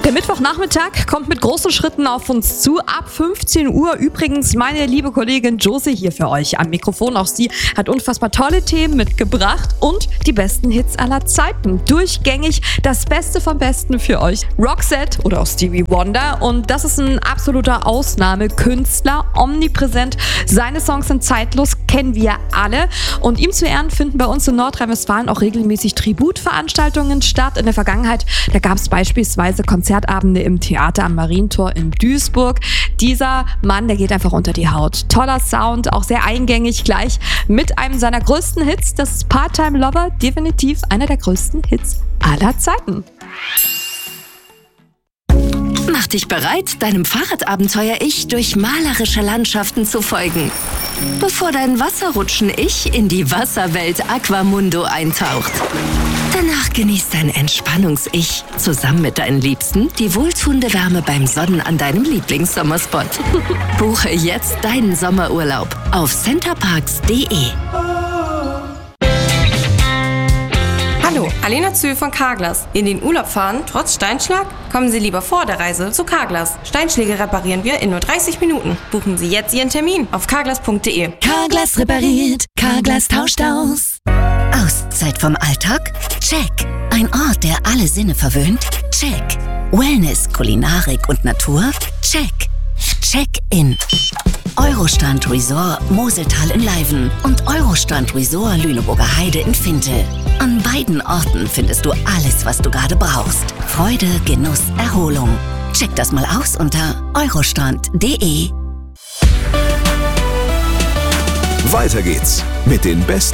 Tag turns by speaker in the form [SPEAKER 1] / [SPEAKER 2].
[SPEAKER 1] Der Mittwochnachmittag kommt mit großen Schritten auf uns zu. Ab 15 Uhr übrigens meine liebe Kollegin Josie hier für euch am Mikrofon. Auch sie hat unfassbar tolle Themen mitgebracht und die besten Hits aller Zeiten. Durchgängig das Beste vom Besten für euch. Roxette oder auch Stevie Wonder. Und das ist ein absoluter Ausnahmekünstler, omnipräsent. Seine Songs sind zeitlos, kennen wir alle. Und ihm zu Ehren finden bei uns in Nordrhein-Westfalen auch regelmäßig Tributveranstaltungen statt. In der Vergangenheit, da gab es beispielsweise Konzertabende im Theater am Marientor in Duisburg. Dieser Mann, der geht einfach unter die Haut. Toller Sound, auch sehr eingängig, gleich mit einem seiner größten Hits. Das ist Part-Time Lover, definitiv einer der größten Hits aller Zeiten.
[SPEAKER 2] Mach dich bereit, deinem Fahrradabenteuer-Ich durch malerische Landschaften zu folgen, bevor dein Wasserrutschen-Ich in die Wasserwelt Aquamundo eintaucht. Danach genießt dein Entspannungs-Ich zusammen mit deinen Liebsten die wohltuende Wärme beim Sonnen an deinem Lieblingssommerspot. Buche jetzt deinen Sommerurlaub auf centerparks.de.
[SPEAKER 3] Hallo, Alena Zühl von Carglass. In den Urlaub fahren, trotz Steinschlag? Kommen Sie lieber vor der Reise zu Carglass. Steinschläge reparieren wir in nur 30 Minuten. Buchen Sie jetzt Ihren Termin auf carglass.de.
[SPEAKER 2] Carglass repariert, Carglass tauscht aus. Auszeit vom Alltag? Check. Ein Ort, der alle Sinne verwöhnt? Check. Wellness, Kulinarik und Natur? Check. Check-in. Eurostrand Resort Moseltal in Leiven und Eurostrand Resort Lüneburger Heide in Finte. An beiden Orten findest du alles, was du gerade brauchst. Freude, Genuss, Erholung. Check das mal aus unter eurostrand.de.
[SPEAKER 4] Weiter geht's mit den besten